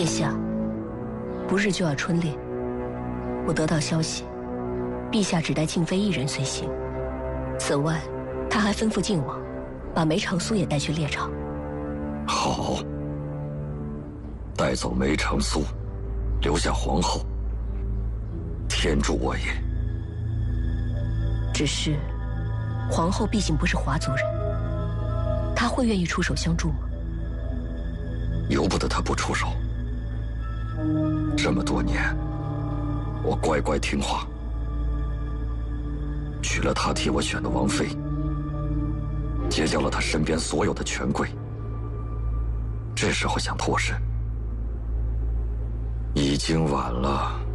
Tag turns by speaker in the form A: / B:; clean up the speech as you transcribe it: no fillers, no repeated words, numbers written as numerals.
A: 下，不日就要春猎，我得到消息，陛下只带静妃一人随行。此外，他还吩咐靖王把梅长苏也带去猎场。
B: 好，带走梅长苏，留下皇后，天助我也。
A: 只是，皇后毕竟不是华族人，她会愿意出手相助吗？
B: 由不得她不出手。这么多年，我乖乖听话，娶了她替我选的王妃，结交了她身边所有的权贵。这时候想脱身，已经晚了。